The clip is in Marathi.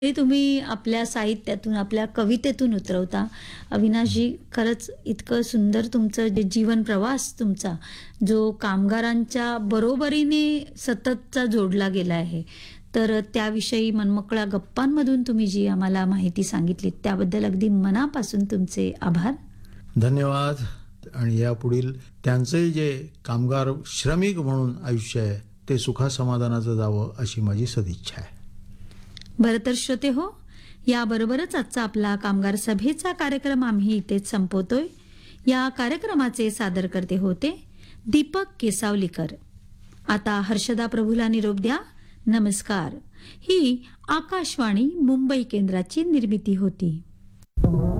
हे तुम्ही आपल्या साहित्यातून, आपल्या कवितेतून उतरवता. अविनाशजी, खरंच इतकं सुंदर तुमचं जे जीवन प्रवास तुमचा, जो कामगारांच्या बरोबरीने सततचा जोडला गेला आहे. तर त्याविषयी मनमोकळ्या गप्पांमधून तुम्ही जी आम्हाला माहिती सांगितलीत, त्याबद्दल अगदी मनापासून तुमचे आभार. धन्यवाद. आणि यापुढील त्यांचे जे कामगार श्रमिक म्हणून आयुष्य आहे ते सुखासमाधानाचं जावं अशी माझी सदिच्छा आहे. बरं तर श्रोते हो, याबरोबरच आजचा आपला कामगार सभेचा कार्यक्रम आम्ही इथेच संपवतोय. या कार्यक्रमाचे सादरकर्ते होते दीपक केसावलीकर. आता हर्षदा प्रभूला निरोप द्या. नमस्कार. ही आकाशवाणी मुंबई केंद्राची निर्मिती होती.